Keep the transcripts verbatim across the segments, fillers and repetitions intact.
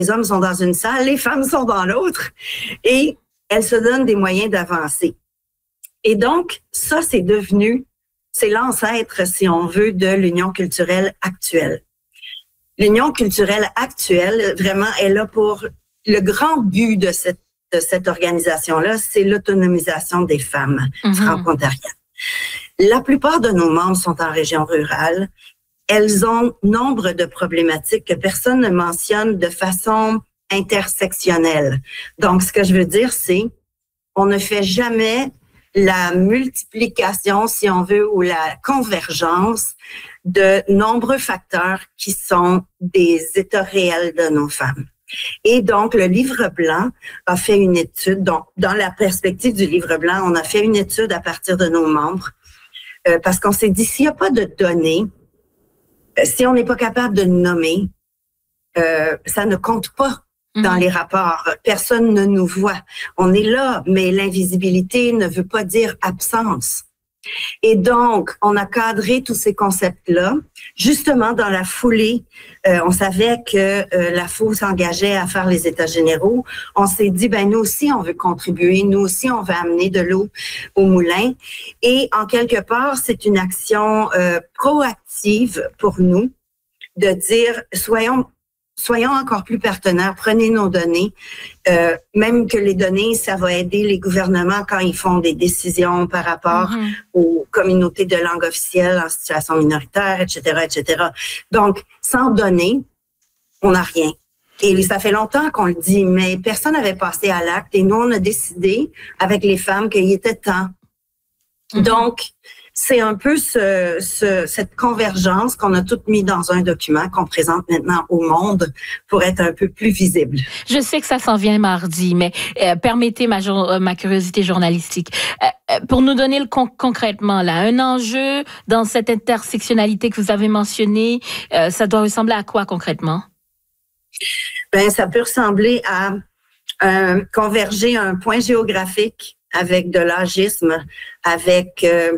les hommes sont dans une salle, les femmes sont dans l'autre, et elles se donnent des moyens d'avancer. Et donc, ça, c'est devenu, c'est l'ancêtre, si on veut, de l'union culturelle actuelle. L'union culturelle actuelle, vraiment, est là pour le grand but de cette, de cette organisation-là, c'est l'autonomisation des femmes mm-hmm. franco-ontariennes. La plupart de nos membres sont en région rurale. Elles ont nombre de problématiques que personne ne mentionne de façon intersectionnelle. Donc, ce que je veux dire, c'est on ne fait jamais la multiplication, si on veut, ou la convergence de nombreux facteurs qui sont des états réels de nos femmes. Et donc, le Livre blanc a fait une étude. Donc, dans la perspective du Livre blanc, on a fait une étude à partir de nos membres euh, parce qu'on s'est dit, s'il n'y a pas de données, euh, si on n'est pas capable de nommer, euh, ça ne compte pas dans les rapports. Personne ne nous voit. On est là, mais l'invisibilité ne veut pas dire absence. Et donc, on a cadré tous ces concepts-là. Justement, dans la foulée, euh, on savait que euh, la F O s'engageait à faire les États généraux. On s'est dit, ben nous aussi, on veut contribuer. Nous aussi, on veut amener de l'eau au moulin. Et en quelque part, c'est une action euh, proactive pour nous de dire, soyons Soyons encore plus partenaires, prenez nos données, euh, même que les données, ça va aider les gouvernements quand ils font des décisions par rapport mm-hmm. aux communautés de langue officielle en situation minoritaire, et cetera, et cetera. Donc, sans données, on n'a rien. Et ça fait longtemps qu'on le dit, mais personne n'avait passé à l'acte et nous, on a décidé avec les femmes qu'il était temps. Mm-hmm. Donc, c'est un peu ce, ce, cette convergence qu'on a toutes mis dans un document qu'on présente maintenant au monde pour être un peu plus visible. Je sais que ça s'en vient mardi, mais euh, permettez ma, ma curiosité journalistique. Euh, pour nous donner le con- concrètement, là, un enjeu dans cette intersectionnalité que vous avez mentionnée, euh, ça doit ressembler à quoi concrètement? Ben, ça peut ressembler à euh, converger un point géographique avec de l'agisme, avec... Euh,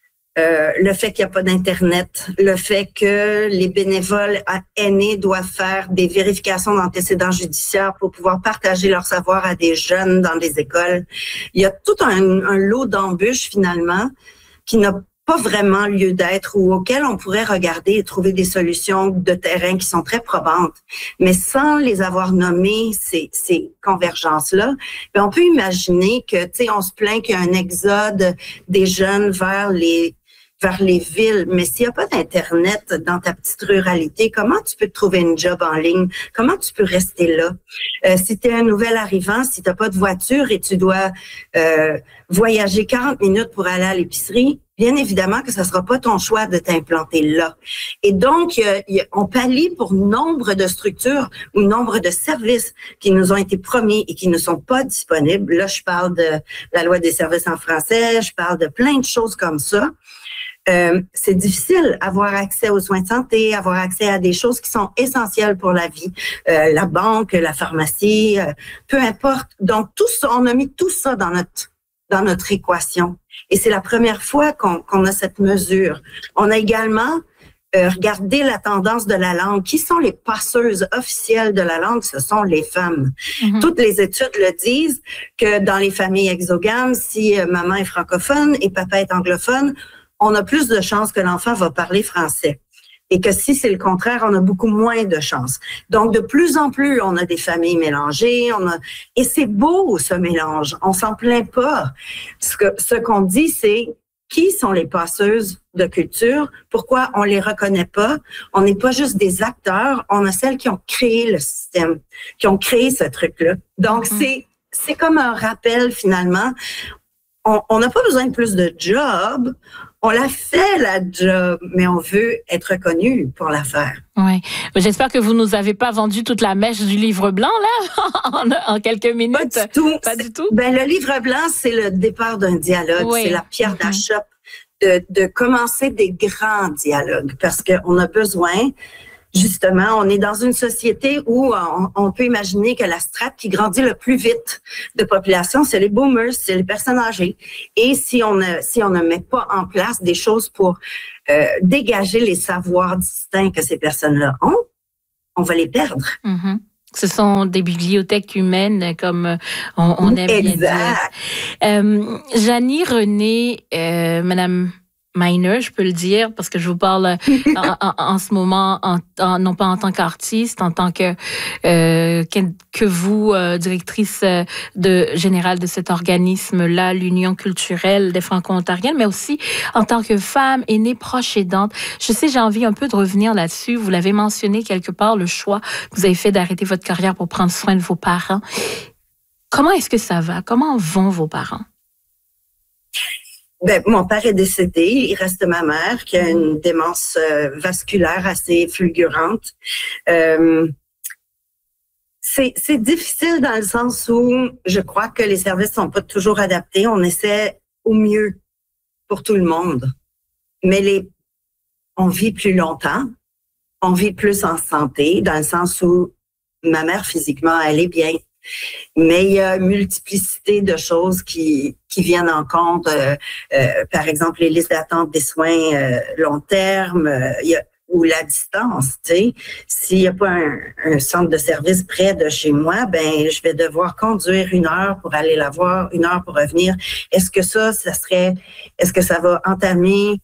Euh, le fait qu'il n'y a pas d'Internet, le fait que les bénévoles aînés doivent faire des vérifications d'antécédents judiciaires pour pouvoir partager leur savoir à des jeunes dans des écoles. Il y a tout un, un lot d'embûches, finalement, qui n'a pas vraiment lieu d'être ou auxquelles on pourrait regarder et trouver des solutions de terrain qui sont très probantes. Mais sans les avoir nommées, ces, ces convergences-là, bien, on peut imaginer que, tu sais, on se plaint qu'il y a un exode des jeunes vers les vers les villes, mais s'il n'y a pas d'Internet dans ta petite ruralité, comment tu peux te trouver une job en ligne? Comment tu peux rester là? Euh, si tu es un nouvel arrivant, si tu n'as pas de voiture et tu dois euh, voyager quarante minutes pour aller à l'épicerie, bien évidemment que ce ne sera pas ton choix de t'implanter là. Et donc, euh, y a, on pallie pour nombre de structures ou nombre de services qui nous ont été promis et qui ne sont pas disponibles. Là, je parle de la loi des services en français, je parle de plein de choses comme ça. Euh, c'est difficile avoir accès aux soins de santé, avoir accès à des choses qui sont essentielles pour la vie, euh, la banque, la pharmacie, euh, peu importe. Donc tout ça, on a mis tout ça dans notre dans notre équation. Et c'est la première fois qu'on, qu'on a cette mesure. On a également euh, regardé la tendance de la langue. Qui sont les passeuses officielles de la langue? Ce sont les femmes. Mm-hmm. Toutes les études le disent que dans les familles exogames, si euh, maman est francophone et papa est anglophone, on a plus de chances que l'enfant va parler français. Et que si c'est le contraire, on a beaucoup moins de chances. Donc, de plus en plus, on a des familles mélangées. On a... Et c'est beau, ce mélange. On s'en plaint pas. Ce, que, ce qu'on dit, c'est qui sont les passeuses de culture? Pourquoi on les reconnaît pas? On n'est pas juste des acteurs. On a celles qui ont créé le système, qui ont créé ce truc-là. Donc, mm-hmm. c'est, c'est comme un rappel, finalement. On n'a pas besoin de plus de job. On l'a fait, la job, mais on veut être reconnu pour la faire. Oui. J'espère que vous ne nous avez pas vendu toute la mèche du livre blanc, là, en, en quelques minutes. Pas du tout. Pas du tout. Ben, le livre blanc, c'est le départ d'un dialogue. Oui. C'est la pierre mm-hmm. d'achoppe de, de commencer des grands dialogues parce qu'on a besoin. Justement, on est dans une société où on, on peut imaginer que la strate qui grandit le plus vite de population, c'est les boomers, c'est les personnes âgées. Et si on ne, si on ne met pas en place des choses pour euh, dégager les savoirs distincts que ces personnes-là ont, on va les perdre. Mm-hmm. Ce sont des bibliothèques humaines, comme on, on aime exact. bien dire. Euh, Janie René, euh, Madame Miner, je peux le dire, parce que je vous parle en, en, en ce moment, en, en, non pas en tant qu'artiste, en tant que euh, que, que vous, euh, directrice de, générale de cet organisme-là, l'Union culturelle des Franco-Ontariennes, mais aussi en tant que femme aînée proche aidante. Je sais, j'ai envie un peu de revenir là-dessus. Vous l'avez mentionné quelque part, le choix que vous avez fait d'arrêter votre carrière pour prendre soin de vos parents. Comment est-ce que ça va? Comment vont vos parents? Ben, mon père est décédé. Il reste ma mère qui a une démence euh, vasculaire assez fulgurante. Euh, c'est, c'est difficile dans le sens où je crois que les services sont pas toujours adaptés. On essaie au mieux pour tout le monde. Mais les, on vit plus longtemps. On vit plus en santé dans le sens où ma mère physiquement, elle est bien. Mais il y a une multiplicité de choses qui, qui viennent en compte. Euh, euh, par exemple, les listes d'attente des soins euh, long terme euh, il y a, ou la distance. Tu sais, s'il n'y a pas un, un centre de service près de chez moi, ben je vais devoir conduire une heure pour aller la voir, une heure pour revenir. Est-ce que ça, ça serait, est-ce que ça va entamer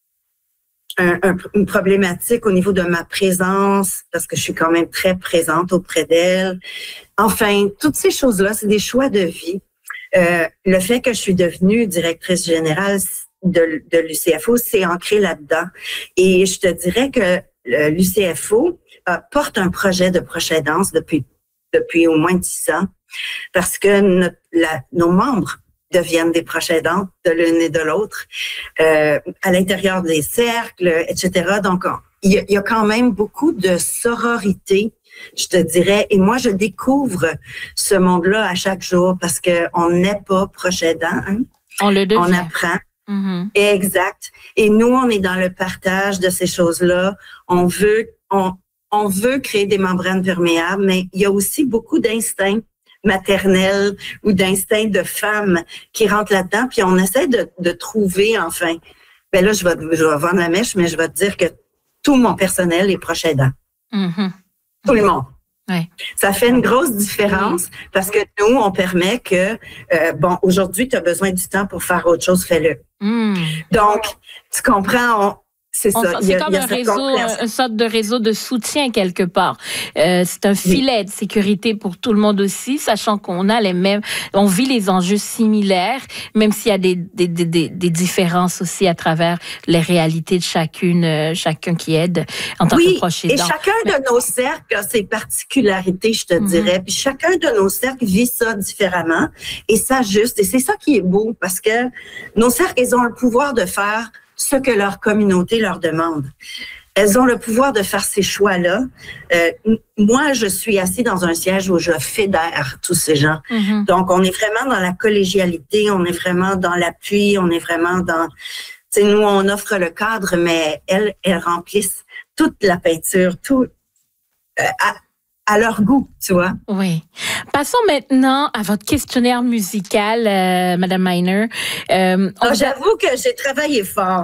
Un, un, une problématique au niveau de ma présence, parce que je suis quand même très présente auprès d'elle. Enfin, toutes ces choses-là, c'est des choix de vie. Euh, le fait que je suis devenue directrice générale de, de l'U C F O, c'est ancré là-dedans. Et je te dirais que l'U C F O euh, porte un projet de proche aidance depuis, depuis au moins dix ans, parce que notre, la, nos membres deviennent des proches aidantes de l'une et de l'autre, euh, à l'intérieur des cercles, et cetera. Donc, il y, a, il y a quand même beaucoup de sororité, je te dirais. Et moi, je découvre ce monde-là à chaque jour parce qu'on n'est pas proche aidant. Hein? On le devient. On apprend. Mm-hmm. Exact. Et nous, on est dans le partage de ces choses-là. On veut, on, on veut créer des membranes perméables, mais il y a aussi beaucoup d'instincts maternelle ou d'instinct de femme qui rentre là-dedans, puis on essaie de, de trouver, enfin, ben là, je vais, je vais vendre la mèche, mais je vais te dire que tout mon personnel est proche aidant. Mm-hmm. Tout le monde. Ouais. Ça fait une grosse différence mm-hmm. parce que nous, on permet que, euh, bon, aujourd'hui, tu as besoin du temps pour faire autre chose, fais-le. Mm. Donc, tu comprends, on, c'est on, ça. C'est il y a, comme il y a un réseau, une sorte de réseau de soutien quelque part. Euh, c'est un filet oui. de sécurité pour tout le monde aussi, sachant qu'on a les mêmes, on vit les enjeux similaires, même s'il y a des, des, des, des, des différences aussi à travers les réalités de chacune, euh, chacun qui aide en tant oui, que proche aidant. Et chacun Mais... de nos cercles a ses particularités, je te mm-hmm. dirais. Puis chacun de nos cercles vit ça différemment et s'ajuste. Et c'est ça qui est beau parce que nos cercles, ils ont le pouvoir de faire ce que leur communauté leur demande. Elles ont le pouvoir de faire ces choix-là. Euh, moi, je suis assise dans un siège où je fédère tous ces gens. Mm-hmm. Donc, on est vraiment dans la collégialité, on est vraiment dans l'appui, on est vraiment dans... Tu sais, nous, on offre le cadre, mais elles, elles remplissent toute la peinture, tout... Euh, à, à leur goût, tu vois. Oui. Passons maintenant à votre questionnaire musical, euh, Madame Miner. Euh, oh, j'avoue que j'ai travaillé fort.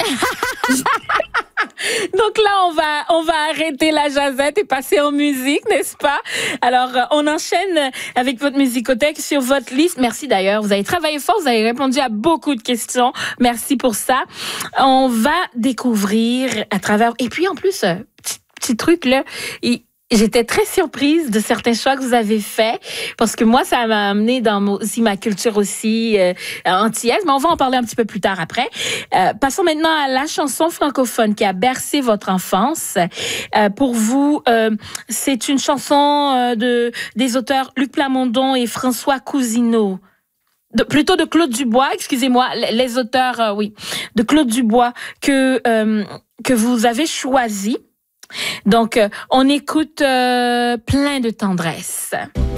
Donc là, on va, on va arrêter la jazette et passer en musique, n'est-ce pas? Alors, on enchaîne avec votre musicothèque sur votre liste. Merci d'ailleurs. Vous avez travaillé fort, vous avez répondu à beaucoup de questions. Merci pour ça. On va découvrir à travers... Et puis en plus, petit, petit truc là... Il... J'étais très surprise de certains choix que vous avez faits parce que moi, ça m'a amené dans mo- aussi ma culture aussi euh, antillaise, mais on va en parler un petit peu plus tard après. Euh, passons maintenant à la chanson francophone qui a bercé votre enfance. Euh, pour vous, euh, c'est une chanson euh, de des auteurs Luc Plamondon et François Cousineau. De, plutôt de Claude Dubois, excusez-moi, les, les auteurs, euh, oui, de Claude Dubois que euh, que vous avez choisi. Donc, euh, on écoute euh, Plein de tendresse.